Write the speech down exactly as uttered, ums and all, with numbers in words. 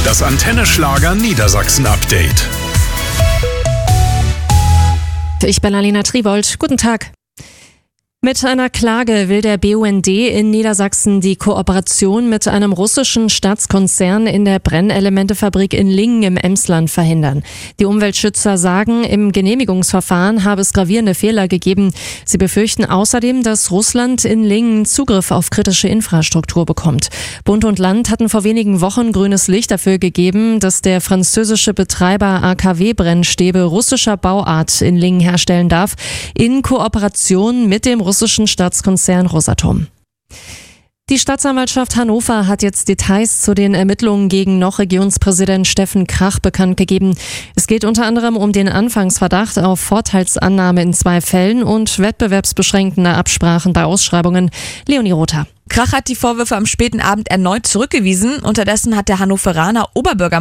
Das Antenne Schlager Niedersachsen Update. Ich bin Alina Tribold. Guten Tag. Mit einer Klage will der B U N D in Niedersachsen die Kooperation mit einem russischen Staatskonzern in der Brennelementefabrik in Lingen im Emsland verhindern. Die Umweltschützer sagen, im Genehmigungsverfahren habe es gravierende Fehler gegeben. Sie befürchten außerdem, dass Russland in Lingen Zugriff auf kritische Infrastruktur bekommt. Bund und Land hatten vor wenigen Wochen grünes Licht dafür gegeben, dass der französische Betreiber A K W-Brennstäbe russischer Bauart in Lingen herstellen darf, in Kooperation mit dem russischen Staatskonzern Rosatom. Die Staatsanwaltschaft Hannover hat jetzt Details zu den Ermittlungen gegen noch Regierungspräsident Steffen Krach bekannt gegeben. Es geht unter anderem um den Anfangsverdacht auf Vorteilsannahme in zwei Fällen und wettbewerbsbeschränkende Absprachen bei Ausschreibungen. Leonie Rother. Krach hat die Vorwürfe am späten Abend erneut zurückgewiesen. Unterdessen hat der Hannoveraner Oberbürgermeister